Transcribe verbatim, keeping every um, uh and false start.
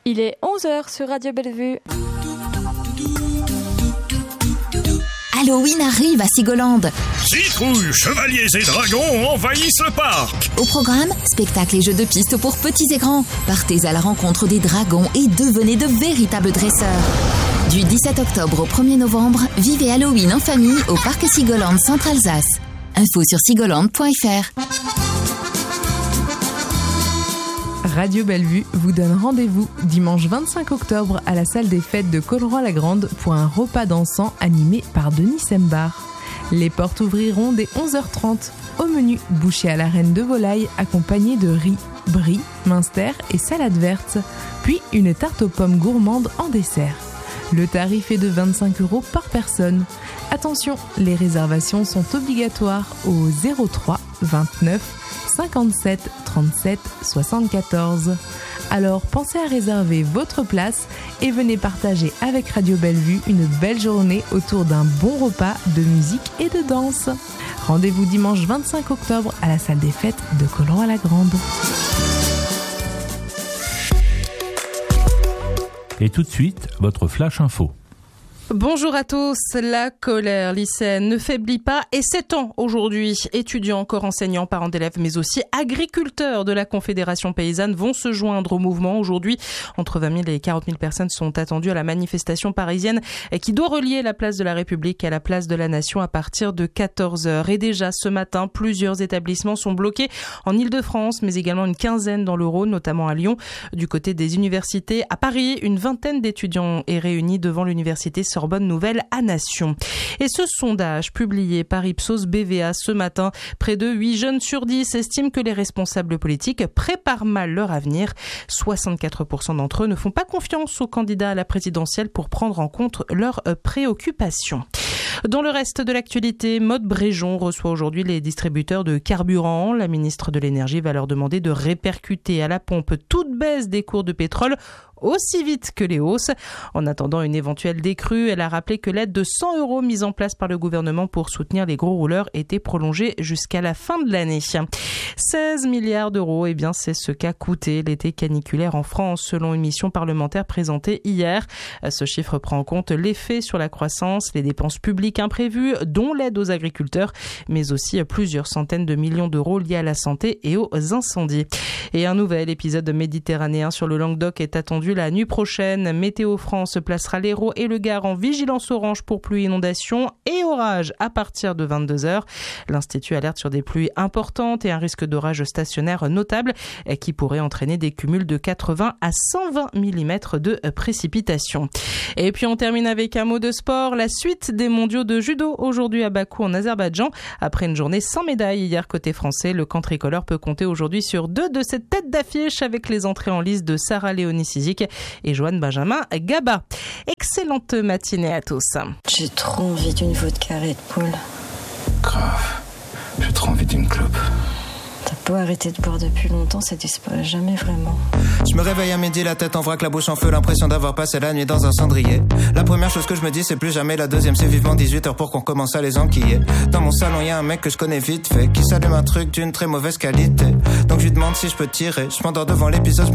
Il est onze heures sur Radio Bellevue. Halloween arrive à Sigolande. Citrouilles, chevaliers et dragons envahissent le parc. Au programme, spectacles et jeux de piste pour petits et grands. Partez à la rencontre des dragons et devenez de véritables dresseurs. Du dix-sept octobre au premier novembre, vivez Halloween en famille au parc Sigolande Centre-Alsace. Info sur sigolande point f r. Radio Bellevue vous donne rendez-vous dimanche vingt-cinq octobre à la salle des fêtes de Colleroy-la-Grande pour un repas dansant animé par Denis Sembar. Les portes ouvriront dès onze heures trente. Au menu, bouchée à la reine de volaille accompagnée de riz, brie, minster et salade verte, puis une tarte aux pommes gourmande en dessert. Le tarif est de vingt-cinq euros par personne. Attention, les réservations sont obligatoires au zéro trois vingt-neuf cinquante-sept trente-sept soixante-quatorze. Alors pensez à réserver votre place et venez partager avec Radio Bellevue une belle journée autour d'un bon repas de musique et de danse. Rendez-vous dimanche vingt-cinq octobre à la salle des fêtes de Colleroy-la-Grande. Et tout de suite, votre flash info. Bonjour à tous, la colère lycéenne ne faiblit pas et s'étend aujourd'hui. Étudiants, corps enseignants, parents d'élèves mais aussi agriculteurs de la Confédération paysanne vont se joindre au mouvement. Aujourd'hui, entre vingt mille et quarante mille personnes sont attendues à la manifestation parisienne qui doit relier la place de la République à la place de la Nation à partir de quatorze heures. Et déjà ce matin, plusieurs établissements sont bloqués en Île-de-France mais également une quinzaine dans le Rhône, notamment à Lyon. Du côté des universités, à Paris, une vingtaine d'étudiants est réunie devant l'université Sorbonne Nouvelle à Nation. Et ce sondage publié par Ipsos B V A ce matin, près de huit jeunes sur dix estiment que les responsables politiques préparent mal leur avenir. soixante-quatre pour cent d'entre eux ne font pas confiance aux candidats à la présidentielle pour prendre en compte leurs préoccupations. Dans le reste de l'actualité, Maud Bréjon reçoit aujourd'hui les distributeurs de carburant. La ministre de l'Énergie va leur demander de répercuter à la pompe toute baisse des cours de pétrole aussi vite que les hausses. En attendant une éventuelle décrue, elle a rappelé que l'aide de cent euros mise en place par le gouvernement pour soutenir les gros rouleurs était prolongée jusqu'à la fin de l'année. seize milliards d'euros, eh bien c'est ce qu'a coûté l'été caniculaire en France, selon une mission parlementaire présentée hier. Ce chiffre prend en compte l'effet sur la croissance, les dépenses publiques imprévues, dont l'aide aux agriculteurs, mais aussi plusieurs centaines de millions d'euros liés à la santé et aux incendies. Et un nouvel épisode méditerranéen sur le Languedoc est attendu la nuit prochaine. Météo France placera l'Hérault et le Gard en vigilance orange pour pluie, inondation et orage à partir de vingt-deux heures. L'Institut alerte sur des pluies importantes et un risque d'orage stationnaire notable qui pourrait entraîner des cumuls de quatre-vingts à cent vingt millimètres de précipitations. Et puis on termine avec un mot de sport. La suite des mondiaux de judo aujourd'hui à Bakou en Azerbaïdjan. Après une journée sans médaille hier côté français, le camp tricolore peut compter aujourd'hui sur deux de ses têtes d'affiche avec les entrées en lice de Sarah Léonie Sizik et Joanne Benjamin Gaba. Excellente matinée à tous. J'ai trop envie d'une vodka Red Bull. Grave. J'ai trop envie d'une clope. T'as beau arrêter de boire depuis longtemps, ça disparaît jamais vraiment. Je me réveille à midi, la tête en vrac, la bouche en feu, l'impression d'avoir passé la nuit dans un cendrier. La première chose que je me dis, c'est plus jamais. La deuxième, c'est vivement dix-huit heures pour qu'on commence à les enquiller. Dans mon salon, y a un mec que je connais vite fait, qui s'allume un truc d'une très mauvaise qualité. Donc je lui demande si je peux tirer. Je m'endors devant l'épisode, je me